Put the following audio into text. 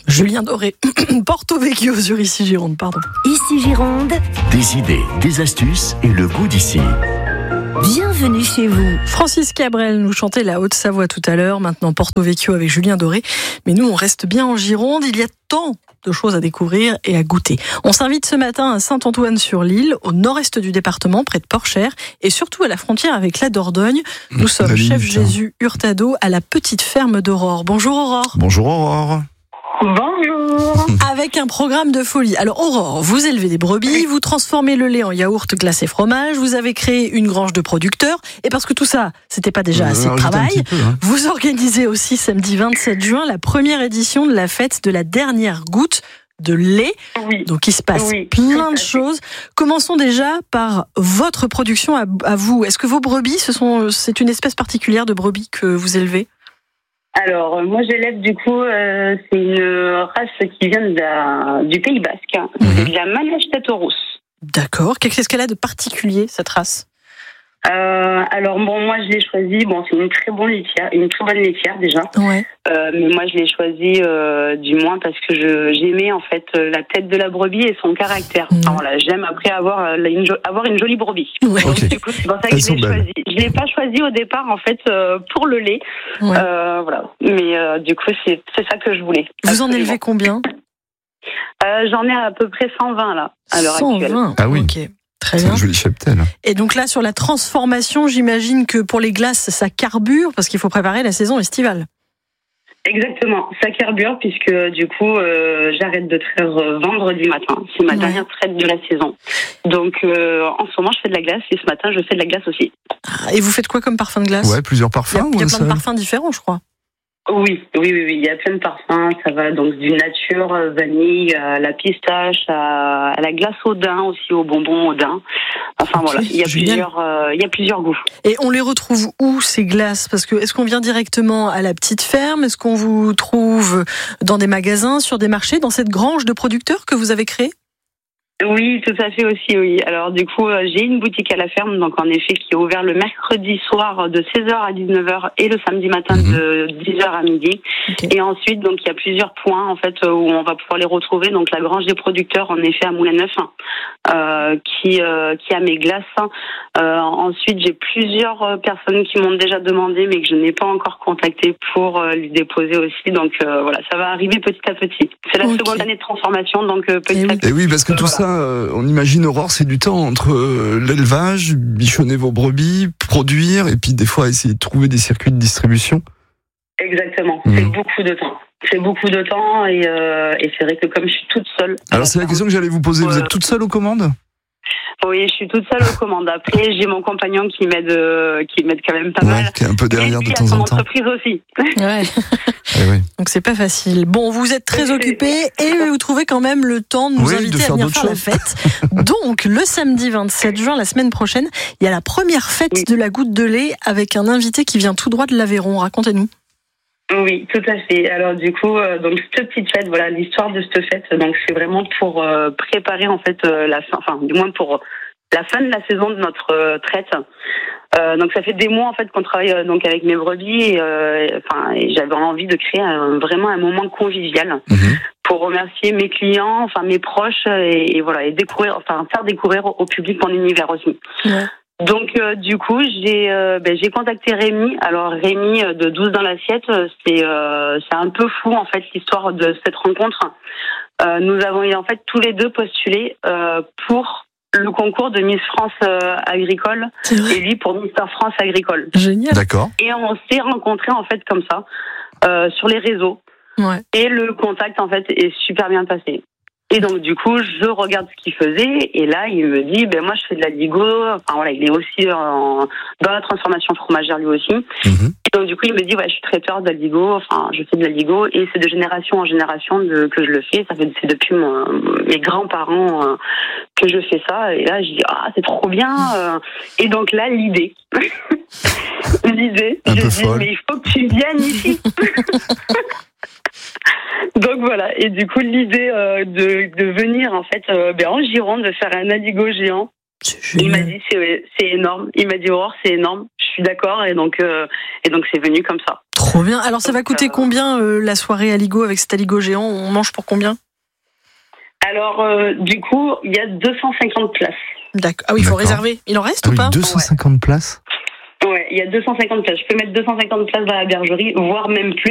Julien Doré, Porto Vecchio sur Ici Gironde, pardon. Ici Gironde, Des idées, des astuces et le goût d'ici. bienvenue chez vous. Francis Cabrel nous chantait la Haute-Savoie tout à l'heure, maintenant Porto Vecchio avec Julien Doré. Mais nous, on reste bien en Gironde, il y a tant de choses à découvrir et à goûter. On s'invite ce matin à Saint-Antoine-sur-l'Île, au nord-est du département, près de Porchère, et surtout à la frontière avec la Dordogne. Nous sommes chef Jésus Hurtado à la petite ferme d'Aurore. Bonjour Aurore. Bonjour Aurore. Bonjour. Avec un programme de folie. Alors Aurore, vous élevez des brebis, vous transformez le lait en yaourt glacé fromage, vous avez créé une grange de producteurs, et parce que tout ça, c'était pas déjà assez de travail, vous organisez aussi samedi 27 juin la première édition de la fête de la dernière goutte de lait. Oui. Donc il se passe plein de choses. Commençons déjà par votre production à vous. Est-ce que vos brebis, c'est une espèce particulière de brebis que vous élevez ? Alors, moi, j'élève, du coup, c'est une race qui vient du Pays Basque. C'est de la Manège Tête-Rousse. D'accord. Qu'est-ce qu'elle a de particulier, cette race ? Alors, bon, moi, je l'ai choisie. Bon, c'est une très bonne laitière, déjà. Ouais. Mais moi, je l'ai choisie, du moins, parce que j'aimais, en fait, la tête de la brebis et son caractère. Enfin, voilà, j'aime après avoir une jolie brebis. Ouais. Donc, du coup, c'est pour ça que je l'ai choisie. Je l'ai pas choisie au départ, en fait, pour le lait. Ouais. Voilà. Mais, du coup, c'est ça que je voulais. Vous en élevez combien ? J'en ai à peu près 120, là, à l'heure actuelle. 120. Ah oui. Ok. Très C'est bien. un joli cheptel. Et donc là, sur la transformation, j'imagine que pour les glaces, ça carbure parce qu'il faut préparer la saison estivale. Exactement, ça carbure puisque du coup, j'arrête de traire vendredi matin. C'est ma dernière traite de la saison. Donc, en ce moment, je fais de la glace et ce matin, je fais de la glace aussi. Ah, et vous faites quoi comme parfum de glace ? Ouais, plusieurs parfums. Il y a plein de parfums différents, je crois. Oui. Il y a plein de parfums. Ça va donc du nature, vanille, à la pistache, à la glace au daim aussi, au bonbon au daim. Enfin voilà, il y a plusieurs goûts. Et on les retrouve où ces glaces ? Parce que est-ce qu'on vient directement à la petite ferme ? Est-ce qu'on vous trouve dans des magasins, sur des marchés, dans cette grange de producteurs que vous avez créée ? Oui, tout à fait aussi, oui. Alors du coup, j'ai une boutique à la ferme, donc en effet, qui est ouverte le mercredi soir de 16h à 19h et le samedi matin de 10h à midi. Okay. Et ensuite, donc il y a plusieurs points en fait où on va pouvoir les retrouver. Donc la grange des producteurs, en effet, à Moulin-Neuf, qui a mes glaces. Ensuite, j'ai plusieurs personnes qui m'ont déjà demandé, mais que je n'ai pas encore contacté pour lui déposer aussi. Donc voilà, ça va arriver petit à petit. C'est la seconde année de transformation, donc petit à petit. Et oui, parce que tout ça, on imagine, Aurore, c'est du temps entre l'élevage, bichonner vos brebis, produire, et puis des fois essayer de trouver des circuits de distribution. Exactement, c'est beaucoup de temps. C'est beaucoup de temps et c'est vrai que comme je suis toute seule... Alors c'est la question que j'allais vous poser, vous êtes toute seule aux commandes ? Oui, je suis toute seule aux commandes. Après, j'ai mon compagnon qui m'aide quand même pas mal. Qui est un peu derrière de temps en temps. Et puis, il y a son entreprise aussi. Ouais. Oui. Donc, c'est pas facile. Bon, vous êtes très occupés et vous trouvez quand même le temps de nous inviter à venir faire la fête. Donc, le samedi 27 juin, la semaine prochaine, il y a la première fête de la goutte de lait avec un invité qui vient tout droit de l'Aveyron. Racontez-nous. Oui, tout à fait. Alors du coup, donc cette petite fête, voilà l'histoire de cette fête. Donc c'est vraiment pour préparer en fait la fin, enfin du moins pour la fin de la saison de notre traite. Donc ça fait des mois en fait qu'on travaille donc avec mes brebis. Et j'avais envie de créer vraiment un moment convivial pour remercier mes clients, enfin mes proches et voilà et faire découvrir au public mon univers aussi. Ouais. Donc du coup j'ai contacté Rémi. Alors Rémi de 12 dans l'assiette, c'est un peu fou en fait l'histoire de cette rencontre. Nous avons en fait tous les deux postulé pour le concours de Miss France agricole et lui pour Mister France agricole. Génial. D'accord. Et on s'est rencontrés en fait comme ça sur les réseaux. Ouais. Et le contact en fait est super bien passé. Et donc du coup, je regarde ce qu'il faisait et là, il me dit, moi je fais de la ligo. Enfin voilà, il est aussi dans la transformation fromagère lui aussi. Et donc du coup, il me dit, je suis traiteur de la ligo. Enfin, je fais de la ligo et c'est de génération en génération que je le fais. C'est depuis mes grands-parents que je fais ça. Et là, je dis, c'est trop bien. Et donc là, l'idée, je dis, mais il faut que tu viennes ici. Donc voilà, et du coup l'idée de venir en fait en Gironde, de faire un aligot géant. Il m'a dit c'est énorme. Il m'a dit Aurore, c'est énorme. Je suis d'accord et donc c'est venu comme ça. Trop bien. Alors ça va coûter combien la soirée Aligot avec cet aligot géant? On mange pour combien? Alors, du coup, il y a 250 places. D'accord. Ah oui, il faut réserver. Il en reste ou pas? 250 places. Ouais, il y a 250 places. Je peux mettre 250 places dans la bergerie, voire même plus.